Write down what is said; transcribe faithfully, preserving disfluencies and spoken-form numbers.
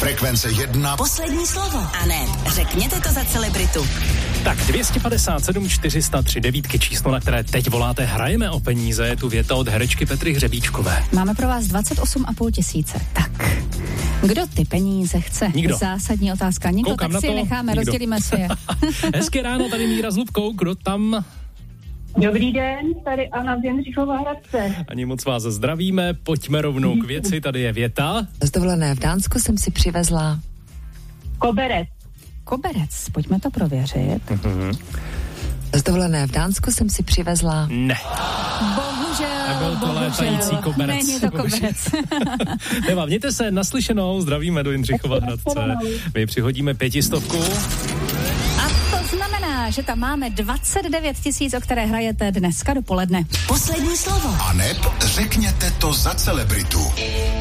Frekvence jedna. Poslední slovo. A ne, řekněte to za celebritu. Tak dvě stě padesát sedm čtyři sta tři devítky, číslo, na které teď voláte, hrajeme o peníze, je tu věta od herečky Petry Hřebíčkové. Máme pro vás dvacet osm a půl tisíce. Tak, kdo ty peníze chce? Nikdo. Zásadní otázka. Nikdo, Koukám tak si na je to. necháme, Nikdo. rozdělíme si je. Hezké ráno, tady Míra s Lubkou, kdo tam? Dobrý den, tady Anna z Jindřichova Hradce. Ani moc vás zdravíme, pojďme rovnou k věci, tady je věta. Z dovolené v Dánsku jsem si přivezla Koberec. Koberec, pojďme to prověřit. Mm-hmm. Z dovolené v Dánsku jsem si přivezla Ne. Bohužel, Nebyl to bohužel. létající koberec. Není to koberec. Neva, mějte se, naslyšenou, zdravíme do Jindřichova Hradce. My přihodíme pětistovku. A to znamená, že tam máme dvacet devět tisíc, o které hrajete dneska dopoledne. Poslední slovo. A neb řekněte to za celebritu.